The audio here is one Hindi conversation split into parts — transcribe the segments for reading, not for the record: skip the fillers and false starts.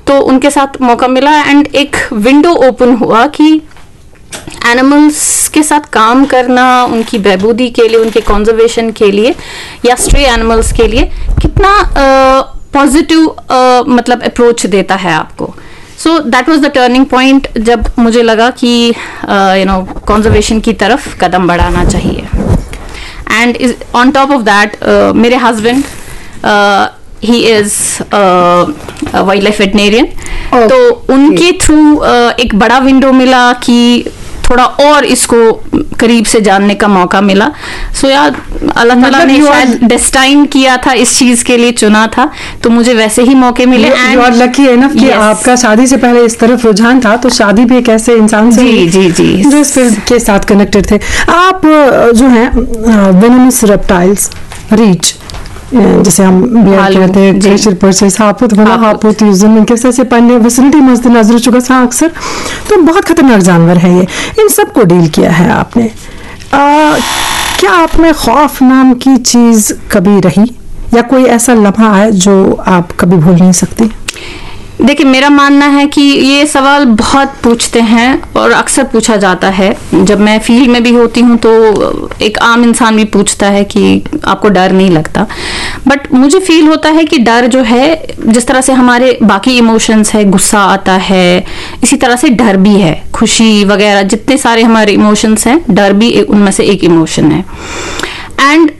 तो उनके साथ मौका मिला एंड एक विंडो ओपन हुआ कि एनिमल्स के साथ काम करना उनकी बहबूदी के लिए, उनके कंजर्वेशन के लिए या स्ट्रे एनिमल्स के लिए कितना पॉजिटिव मतलब अप्रोच देता है आपको. So that was the turning point जब मुझे लगा कि कंजर्वेशन की तरफ कदम बढ़ाना चाहिए. And on top of that मेरे husband he is wild life veterinarian, तो उनके थ्रू एक बड़ा विंडो मिला कि थोड़ा और इसको करीब से जानने का मौका मिला. सो यार अल्लाह ताला ने शायद डेस्टाइन किया था, इस चीज के लिए चुना था, तो मुझे वैसे ही मौके मिले. यू आर लकी एनफ कि आपका शादी से पहले इस तरफ रुझान था, तो शादी भी एक ऐसे इंसान से जी जो इस फील्ड के साथ कनेक्टेड थे. आप जो है वेनमस रेप्टाइल्स, रीच जैसे हम बियर कहते हैं, ग्लेशियर पर्चेस, हापुत वाला हापुत यूजन कैसे से पानी विसिनिटी मस्त नजर चुका था अक्सर, तो बहुत खतरनाक जानवर है ये. इन सब को डील किया है आपने. क्या आप में खौफ नाम की चीज कभी रही या कोई ऐसा लम्हा है जो आप कभी भूल नहीं सकती? देखिए, मेरा मानना है कि ये सवाल बहुत पूछते हैं और अक्सर पूछा जाता है. जब मैं फील्ड में भी होती हूँ तो एक आम इंसान भी पूछता है कि आपको डर नहीं लगता. बट मुझे फील होता है कि डर जो है, जिस तरह से हमारे बाकी इमोशंस है, गुस्सा आता है, इसी तरह से डर भी है, खुशी वगैरह जितने सारे हमारे इमोशंस हैं, डर भी उनमें से एक इमोशन है. एंड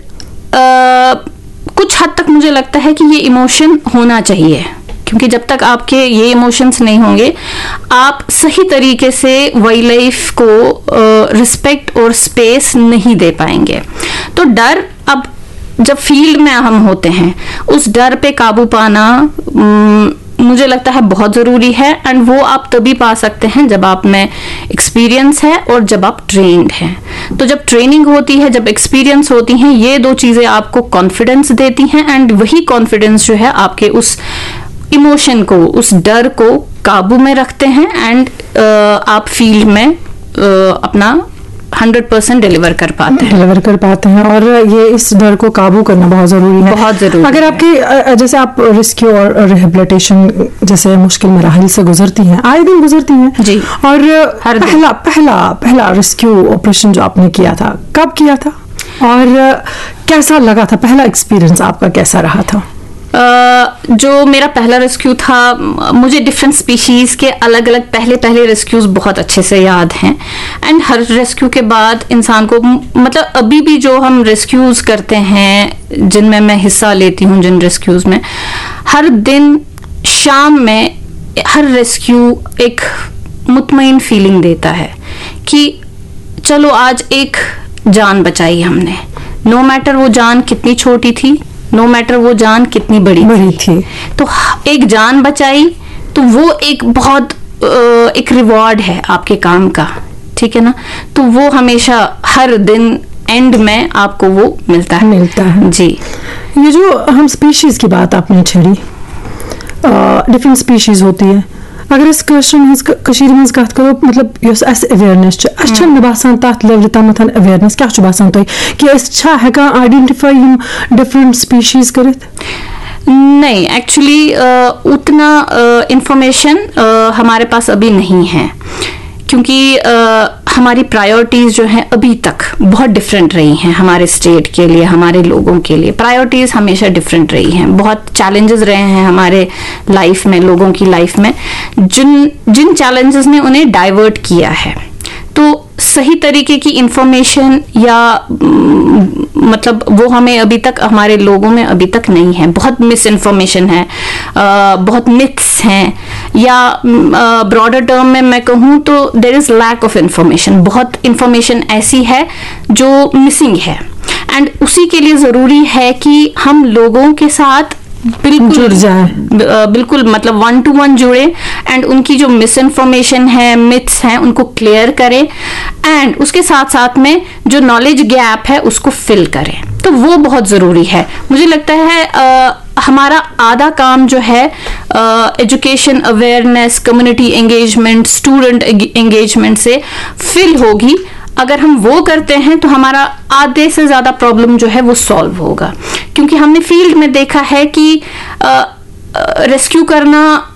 कुछ हद तक मुझे लगता है कि ये इमोशन होना चाहिए, क्योंकि जब तक आपके ये इमोशंस नहीं होंगे, आप सही तरीके से वाइल्ड लाइफ को रिस्पेक्ट और स्पेस नहीं दे पाएंगे. तो डर, अब जब फील्ड में हम होते हैं, उस डर पे काबू पाना मुझे लगता है बहुत ज़रूरी है. एंड वो आप तभी पा सकते हैं जब आप में एक्सपीरियंस है और जब आप ट्रेन्ड हैं. तो जब ट्रेनिंग होती है, जब एक्सपीरियंस होती हैं, ये दो चीज़ें आपको कॉन्फिडेंस देती हैं. एंड वही कॉन्फिडेंस जो है आपके उस इमोशन को, उस डर को काबू में रखते हैं. एंड आप फील्ड में अपना 100% डिलीवर कर पाते हैं. और ये इस डर को काबू करना बहुत जरूरी है, बहुत जरूरी. अगर आपकी जैसे आप रेस्क्यू और रिहेबिलिटेशन जैसे मुश्किल मराहल से गुजरती हैं, आए दिन गुजरती हैं जी, और पहला रेस्क्यू ऑपरेशन जो आपने किया था, कब किया था और कैसा लगा था? पहला एक्सपीरियंस आपका कैसा रहा था? जो मेरा पहला रेस्क्यू था, मुझे डिफरेंट स्पीशीज के अलग अलग पहले रेस्क्यूज बहुत अच्छे से याद हैं. एंड हर रेस्क्यू के बाद इंसान को, मतलब अभी भी जो हम रेस्क्यूज करते हैं, जिनमें मैं हिस्सा लेती हूँ, जिन रेस्क्यूज में, हर दिन शाम में हर रेस्क्यू एक मुतमईन फीलिंग देता है कि चलो आज एक जान बचाई हमने, नो मैटर वो जान कितनी छोटी थी, नो मैटर वो जान कितनी बड़ी थी. तो एक जान बचाई, तो वो एक बहुत एक रिवॉर्ड है आपके काम का, ठीक है ना. तो वो हमेशा हर दिन एंड में आपको वो मिलता है जी. ये जो हम स्पीशीज की बात आपने छेड़ी, डिफरेंट स्पीशीज होती है. अगर इस कशीर में कत करो, मतलब अवेयरनेस अच्छा बासान तथ लेवल तम अवेयरनेस क्या बासान तुम कि हेकान आइडेंटिफाई डिफरेंट स्पीशीज कर? नहीं, एक्चुअली उतना इंफॉर्मेशन हमारे पास अभी नहीं है, क्योंकि हमारी प्रायोरिटीज़ जो हैं अभी तक बहुत डिफरेंट रही हैं. हमारे स्टेट के लिए, हमारे लोगों के लिए प्रायोरिटीज़ हमेशा डिफरेंट रही हैं. बहुत चैलेंजेस रहे हैं हमारे लाइफ में, लोगों की लाइफ में, जिन चैलेंजेस ने उन्हें डाइवर्ट किया है. तो सही तरीके की इंफॉर्मेशन या मतलब वो हमें अभी तक, हमारे लोगों में अभी तक नहीं है. बहुत मिस इन्फॉर्मेशन है, बहुत मिथ्स हैं, या ब्रॉडर टर्म में मैं कहूँ तो there is lack of information. बहुत इंफॉर्मेशन ऐसी है जो मिसिंग है. एंड उसी के लिए ज़रूरी है कि हम लोगों के साथ बिल्कुल जुड़ जाए, बिल्कुल मतलब 1 to 1 जुड़े. एंड उनकी जो मिस इन्फॉर्मेशन है, मिथ्स हैं, उनको क्लियर करें. एंड उसके साथ साथ में जो नॉलेज गैप है उसको फिल करें. तो वो बहुत ज़रूरी है. मुझे लगता है हमारा आधा काम जो है education, awareness, community engagement, student engagement से फिल होगी. अगर हम वो करते हैं तो हमारा आधे से ज़्यादा प्रॉब्लम जो है वो सॉल्व होगा. क्योंकि हमने फील्ड में देखा है कि रेस्क्यू करना